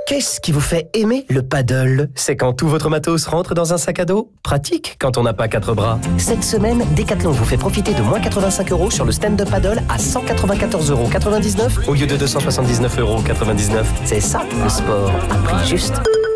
Qu'est-ce qui vous fait aimer le paddle? C'est quand tout votre matos rentre dans un sac à dos? Pratique quand on n'a pas 4 bras. Cette semaine, Decathlon vous fait profiter de moins 85 € sur le stand-up paddle à 194,99 € au lieu de 279,99 €. C'est ça, le sport à prix juste.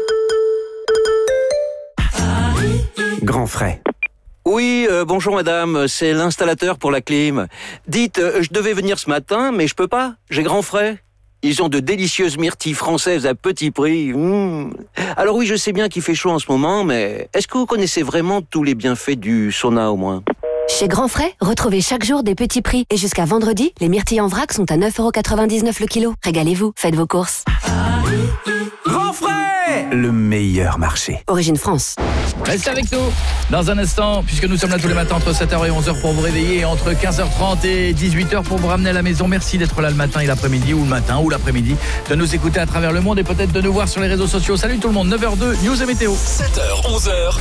Grand frais. Oui, bonjour madame, c'est l'installateur pour la clim. Dites, je devais venir ce matin, mais je peux pas, j'ai grand frais. Ils ont de délicieuses myrtilles françaises à petit prix. Alors oui, je sais bien qu'il fait chaud en ce moment, mais est-ce que vous connaissez vraiment tous les bienfaits du sauna au moins ? Chez Grand Frais, retrouvez chaque jour des petits prix. Et jusqu'à vendredi, les myrtilles en vrac sont à 9,99 € le kilo. Régalez-vous, faites vos courses. Grand frais, le meilleur marché. Origine France. Restez avec nous dans un instant, puisque nous sommes là tous les matins entre 7h et 11h pour vous réveiller, et entre 15h30 et 18h pour vous ramener à la maison. Merci d'être là le matin et l'après-midi, ou le matin ou l'après-midi, de nous écouter à travers le monde et peut-être de nous voir sur les réseaux sociaux. Salut tout le monde, 9h02, News et Météo. 7h, 11h.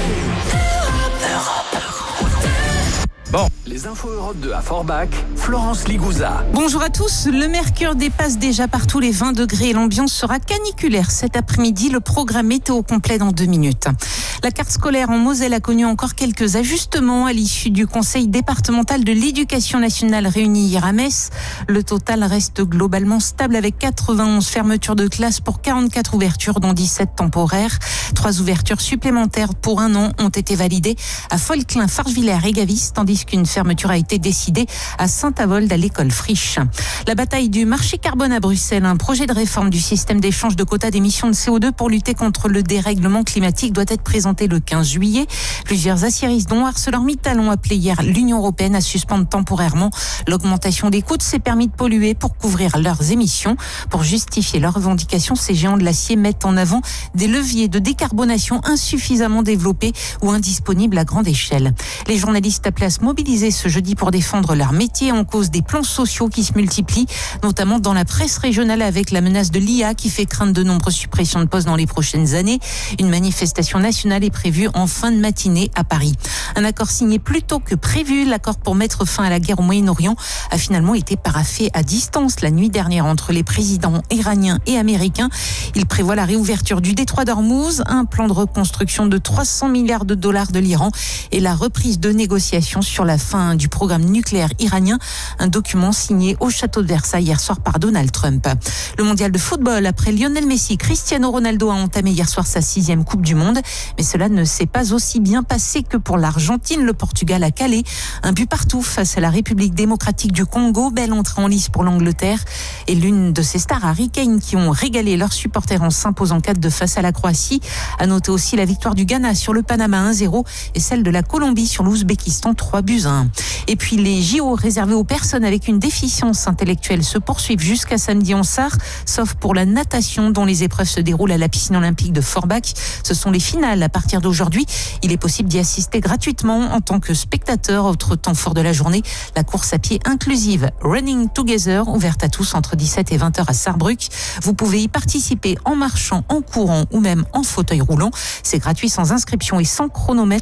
Bon. Les infos Europe 2 à Forbach, Florence Ligouza. Bonjour à tous, le mercure dépasse déjà partout les 20 degrés et l'ambiance sera caniculaire cet après-midi. Le programme météo complet dans 2 minutes. La carte scolaire en Moselle a connu encore quelques ajustements à l'issue du conseil départemental de l'éducation nationale réuni hier à Metz. Le total reste globalement stable avec 91 fermetures de classes pour 44 ouvertures dont 17 temporaires. 3 ouvertures supplémentaires pour 1 an ont été validées à Folklin, Fargevillers et Gavis, tandis qu'une fermeture a été décidée à Saint-Avold à l'école Friche. La bataille du marché carbone à Bruxelles, un projet de réforme du système d'échange de quotas d'émissions de CO2 pour lutter contre le dérèglement climatique doit être présenté le 15 juillet. Plusieurs aciéristes dont ArcelorMittal ont appelé hier l'Union européenne à suspendre temporairement l'augmentation des coûts de ces permis de polluer pour couvrir leurs émissions. Pour justifier leurs revendications, ces géants de l'acier mettent en avant des leviers de décarbonation insuffisamment développés ou indisponibles à grande échelle. Les journalistes appelés à se mobiliser ce jeudi pour défendre leur métier en cause des plans sociaux qui se multiplient, notamment dans la presse régionale avec la menace de l'IA qui fait craindre de nombreuses suppressions de postes dans les prochaines années. Une manifestation nationale est prévue en fin de matinée à Paris. Un accord signé plus tôt que prévu. L'accord pour mettre fin à la guerre au Moyen-Orient a finalement été paraphé à distance la nuit dernière entre les présidents iraniens et américains. Il prévoit la réouverture du détroit d'Ormuz, un plan de reconstruction de 300 milliards de dollars de l'Iran et la reprise de négociations sur la fin du programme nucléaire iranien, un document signé au château de Versailles hier soir par Donald Trump. Le mondial de football, après Lionel Messi, Cristiano Ronaldo a entamé hier soir sa 6e Coupe du Monde, mais cela ne s'est pas aussi bien passé que pour l'Argentine. Le Portugal a calé un but partout face à la République démocratique du Congo. Belle entrée en lice pour l'Angleterre et l'une de ses stars, Harry Kane, qui ont régalé leurs supporters en s'imposant 4-2 face à la Croatie. À noter aussi la victoire du Ghana sur le Panama 1-0 et celle de la Colombie sur l'Ouzbékistan 3-1. Et puis les JO réservés aux personnes avec une déficience intellectuelle se poursuivent jusqu'à samedi en Sarre, sauf pour la natation dont les épreuves se déroulent à la piscine olympique de Forbach. Ce sont les finales à partir d'aujourd'hui. Il est possible d'y assister gratuitement en tant que spectateur. Autre temps fort de la journée, la course à pied inclusive Running Together, ouverte à tous entre 17 et 20h à Sarrebruck. Vous pouvez y participer en marchant, en courant ou même en fauteuil roulant. C'est gratuit sans inscription et sans chronomètre.